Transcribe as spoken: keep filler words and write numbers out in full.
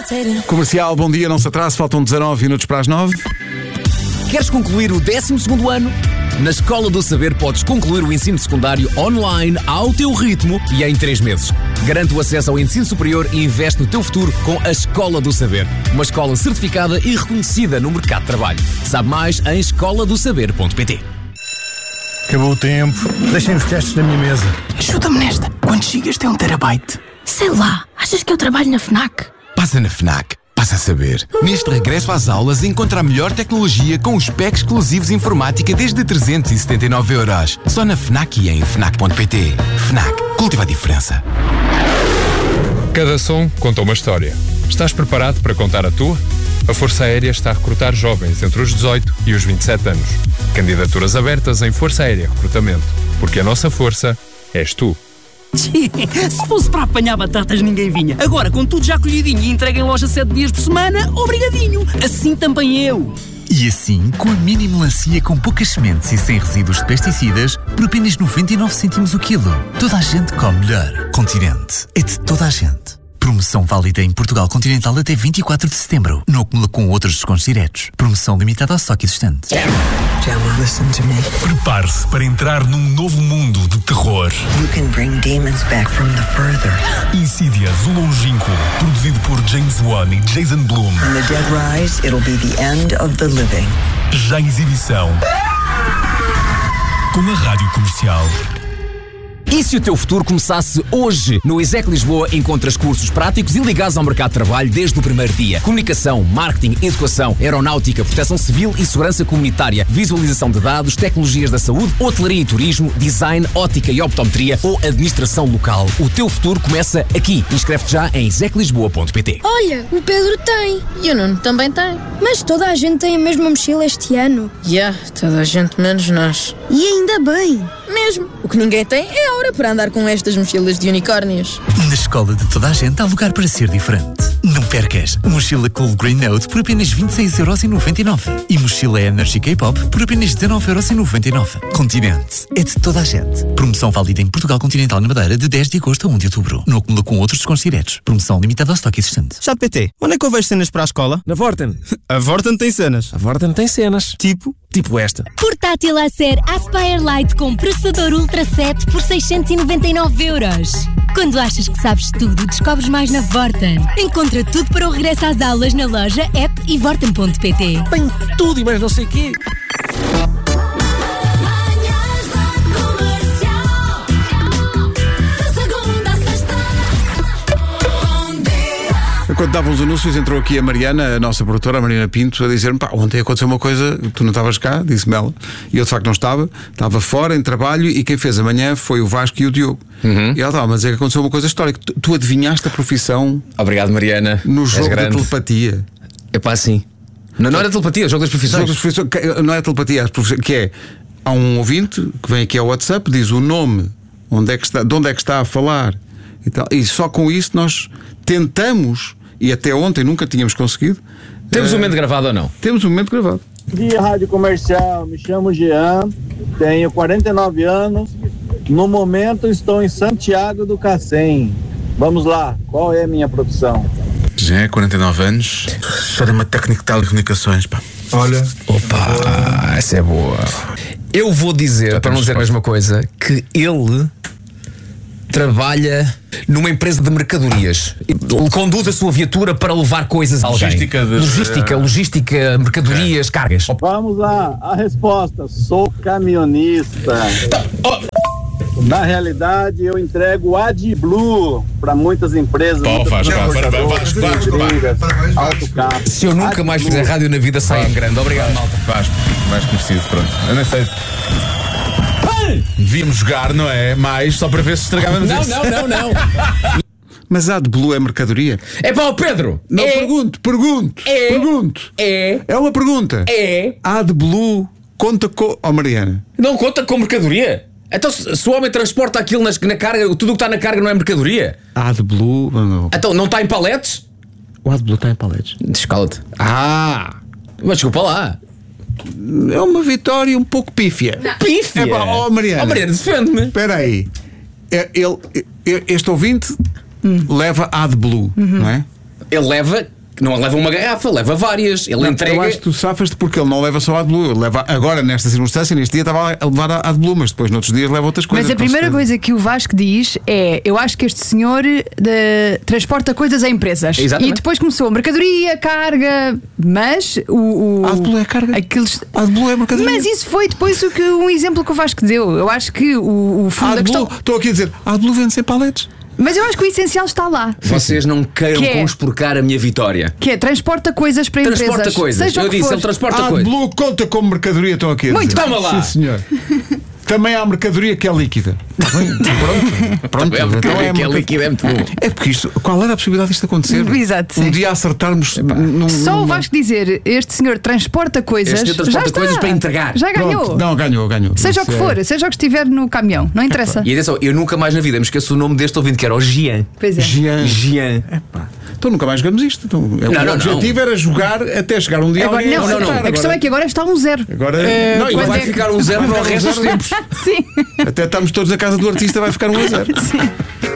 Comercial, bom dia, não se atrase, faltam dezanove minutos para as nove. Queres concluir o décimo segundo ano? Na Escola do Saber podes concluir o ensino secundário online ao teu ritmo e em três meses. Garante o acesso ao ensino superior e investe no teu futuro com a Escola do Saber. Uma escola certificada e reconhecida no mercado de trabalho. Sabe mais em escola do saber ponto pt. Acabou o tempo. Deixem os testes na minha mesa. Ajuda-me nesta. Quantos gigas tem um terabyte? Sei lá. Achas que eu trabalho na FNAC? Passa na FNAC. Passa a saber. Neste regresso às aulas, encontra a melhor tecnologia com os packs exclusivos de informática desde trezentos e setenta e nove euros. Só na FNAC e em fnac ponto pt. FNAC. Cultiva a diferença. Cada som conta uma história. Estás preparado para contar a tua? A Força Aérea está a recrutar jovens entre os dezoito e os vinte e sete anos. Candidaturas abertas em Força Aérea Recrutamento. Porque a nossa força és tu. Se fosse para apanhar batatas ninguém vinha. Agora, com tudo já colhidinho e entregue em loja sete dias por semana, obrigadinho. Assim também eu. E assim, com a mini melancia com poucas sementes e sem resíduos de pesticidas, por apenas noventa e nove cêntimos o quilo. Toda a gente come melhor. Continente. É de toda a gente. Promoção válida em Portugal Continental até vinte e quatro de setembro. Não acumula com outros descontos diretos. Promoção limitada ao estoque existente. Gemma, listen to me. Prepare-se para entrar num novo mundo de terror. You can bring demons back from the further. Insidious, o longínquo, produzido por James Wan e Jason Blum. When the dead rise, it'll be the end of the living. Já em exibição. Com a Rádio Comercial. E se o teu futuro começasse hoje? No ISEC Lisboa encontras cursos práticos e ligados ao mercado de trabalho desde o primeiro dia. Comunicação, marketing, educação, aeronáutica, proteção civil e segurança comunitária, visualização de dados, tecnologias da saúde, hotelaria e turismo, design, ótica e optometria ou administração local. O teu futuro começa aqui. Inscreve-te já em isec lisboa ponto pt. Olha, o Pedro tem. E o Nuno também tem. Mas toda a gente tem a mesma mochila este ano. Já, yeah, toda a gente menos nós. E ainda bem. Mesmo. O que ninguém tem é a hora para andar com estas mochilas de unicórnios. Na escola de toda a gente há lugar para ser diferente. Não percas. Mochila Cool Green Note por apenas vinte e seis euros e noventa e nove. E mochila Energy K-Pop por apenas dezenove euros e noventa e nove. Continente. É de toda a gente. Promoção válida em Portugal Continental na Madeira de dez de agosto a um de outubro. Não acumula com outros descontos diretos. Promoção limitada ao estoque existente. Chat P T, onde é que eu vejo cenas para a escola? Na Vorten. A Vorten tem cenas. A Vorten tem cenas. Tipo? Tipo esta. Portátil Acer Aspire Lite com processador Ultra sete por seiscentos e noventa e nove euros. Quando achas que sabes tudo, descobres mais na Vorten. Encontra tudo para o regresso às aulas na loja, app e vorten ponto pt. Tem tudo e mais não sei o quê. Quando davam os anúncios, entrou aqui a Mariana, a nossa produtora, a Mariana Pinto, a dizer-me: pá, ontem aconteceu uma coisa, tu não estavas cá, disse-me ela, e eu de facto não estava, estava fora em trabalho, e quem fez amanhã foi o Vasco e o Diogo. Uhum. E ela estava a dizer que aconteceu uma coisa histórica. Tu, tu adivinhaste a profissão. Obrigado, Mariana. No jogo da telepatia. É pá, sim. Não, não era telepatia, é o jogo das profissões. Jogo das profissões. Não é telepatia, que é: há um ouvinte que vem aqui ao WhatsApp, diz o nome, onde é que está, de onde é que está a falar e tal, e só com isso nós tentamos. E até ontem nunca tínhamos conseguido. Temos um momento gravado ou não? Temos um momento gravado. Dia Rádio Comercial, me chamo Jean, tenho quarenta e nove anos. No momento estou em Santiago do Cacém. Vamos lá, qual é a minha profissão? Jean, quarenta e nove anos, chama técnico de telecomunicações, pá. Olha. Opa, essa é boa. Eu vou dizer, para não dizer a mesma coisa, que ele trabalha numa empresa de mercadorias. Ele conduz a sua viatura para levar coisas a alguém. Logística, de... logística, logística, mercadorias, é. cargas. Vamos lá, a resposta: sou caminhonista. Tá. Oh. Na realidade, eu entrego AdBlue para muitas empresas. Oh, faz, faz, faz, faz, autocarro. Se eu nunca mais fizer rádio na vida, sai em grande. Obrigado, malta. Faz, mais conhecido, pronto. Eu nem sei. Devíamos jogar, não é? Mais só para ver se estragávamos não, isso. Não, não, não, não. Mas a AdBlue é mercadoria? É para o Pedro. Não, é, pergunto, pergunto. É, pergunto. É. É uma pergunta. É. A AdBlue conta com. Oh, Mariana. Não conta com mercadoria? Então, se, se o homem transporta aquilo nas, na carga, tudo o que está na carga não é mercadoria? A AdBlue. Não. Então, não está em paletes? O AdBlue está em paletes. Descala-te. Ah! Mas desculpa lá. É uma vitória um pouco pífia. Pífia? É pá, oh, Mariana. Oh, Mariana, defende-me. Espera aí. É, ele, este ouvinte hum. leva AdBlue, uhum. não é? ele leva. Não leva uma garrafa, leva várias. Ele não, entrega. Eu acho que tu safas-te porque ele não leva só a AdBlue. Ele leva, agora, nesta circunstância, neste dia estava a levar a AdBlue, mas depois, noutros dias, leva outras coisas. Mas a primeira coisa que o Vasco diz é: eu acho que este senhor de, transporta coisas a empresas. Exatamente. E depois começou mercadoria, carga. Mas o. o a AdBlue é carga. Aqueles... A AdBlue é mercadoria. Mas isso foi depois o que, um exemplo que o Vasco deu. Eu acho que o, o fundo da questão. Estou aqui a dizer: a AdBlue vende sem paletes. Mas eu acho que o essencial está lá. Vocês não queiram que é, conspurcar a minha vitória. Que é, transporta coisas para transporta empresas. Coisas. Seja eu o que disse, for. ele transporta a coisas. AdBlue conta como mercadoria, estão aqui a Muito dizer. Toma lá. Sim, senhor. Também há mercadoria que é líquida. Pronto, pronto. É então é é que é líquida, é muito bom. É porque isto, qual era a possibilidade disto acontecer? Exato, um sim. dia acertarmos num, Só num... o Vasco dizer: este senhor transporta coisas. Este senhor transporta já coisas está. para entregar. Já ganhou. Pronto. Não, ganhou, ganhou. Seja Isso o que é... for, seja o que estiver no caminhão, não interessa. E atenção, eu nunca mais na vida me esqueço o nome deste ouvinte, que era o Gian. Pois é. Gian. Gian. Epá. Então nunca mais jogamos isto. Então, não, o não, objetivo não. era jogar até chegar um dia. Agora, não, não, não, a agora... questão é que agora está um zero. Agora Uh, não, E vai é... ficar um zero para o resto dos tempos. Sim. Até estamos todos na casa do artista, vai ficar um a zero. Sim.